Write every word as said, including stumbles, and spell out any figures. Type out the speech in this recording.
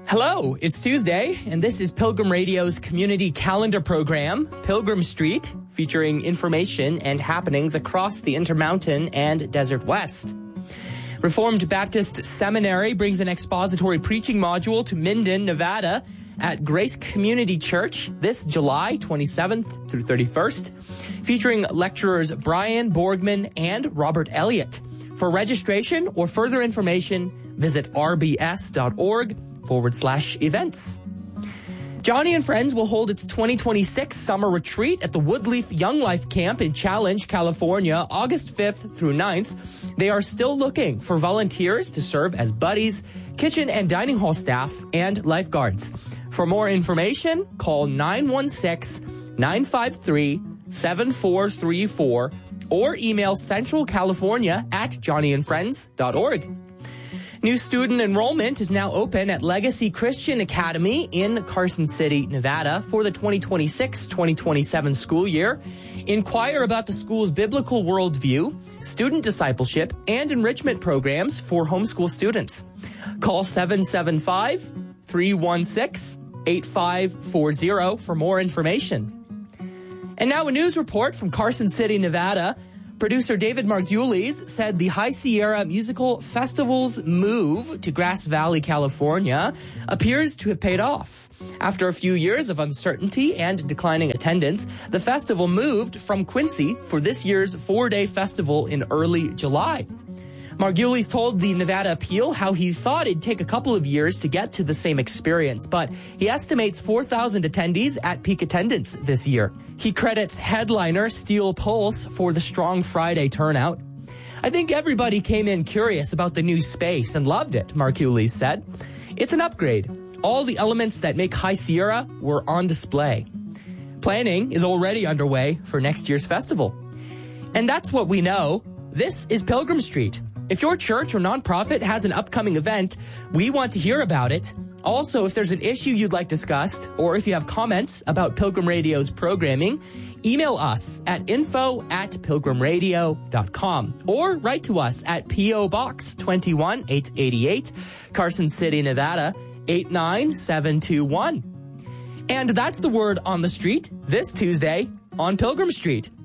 Hello, it's Tuesday, and this is Pilgrim Radio's community calendar program, Pilgrim Street, featuring information and happenings across the Intermountain and Desert West. Reformed Baptist Seminary brings an expository preaching module to Minden, Nevada at Grace Community Church this July twenty-seventh through thirty-first, featuring lecturers Brian Borgman and Robert Elliott. For registration or further information, visit rbs.org forward slash events. Johnny and Friends will hold its twenty twenty-six summer retreat at the Woodleaf Young Life Camp in Challenge, California, August fifth through ninth. They are still looking for volunteers to serve as buddies, kitchen and dining hall staff, and lifeguards. For more information, call nine one six, nine five three, seven four three four or email centralcalifornia at johnny and friends dot org. New student enrollment is now open at Legacy Christian Academy in Carson City, Nevada for the twenty twenty-six twenty twenty-seven school year. Inquire about the school's biblical worldview, student discipleship, and enrichment programs for homeschool students. Call seven seven five, three one six, eight five four zero for more information. And now a news report from Carson City, Nevada. Producer David Margulies said the High Sierra Musical Festival's move to Grass Valley, California appears to have paid off. After a few years of uncertainty and declining attendance, the festival moved from Quincy for this year's four-day festival in early July. Margulies told the Nevada Appeal how he thought it'd take a couple of years to get to the same experience, but he estimates four thousand attendees at peak attendance this year. He credits headliner Steel Pulse for the strong Friday turnout. I think everybody came in curious about the new space and loved it, Margulies said. It's an upgrade. All the elements that make High Sierra were on display. Planning is already underway for next year's festival. And that's what we know. This is Pilgrim Street. If your church or nonprofit has an upcoming event, we want to hear about it. Also, if there's an issue you'd like discussed, or if you have comments about Pilgrim Radio's programming, email us at info at pilgrim radio dot com or write to us at P O Box twenty-one eight eighty-eight, Carson City, Nevada, eight nine seven two one. And that's the word on the street this Tuesday on Pilgrim Street.